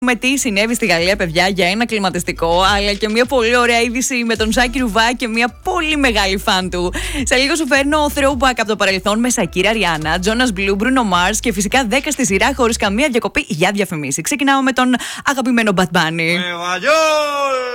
Με τι συνέβη στη Γαλλία, παιδιά, για ένα κλιματιστικό, αλλά και μια πολύ ωραία είδηση με τον Ζάκη Ρουβά και μια πολύ μεγάλη φαν του. Σε λίγο σου φέρνω throwback από το παρελθόν με Σακύρα Ριάννα, Jonas Blue, Bruno Mars και φυσικά 10 στη σειρά χωρίς καμία διακοπή για διαφημίσεις. Ξεκινάω με τον αγαπημένο Bad Bunny.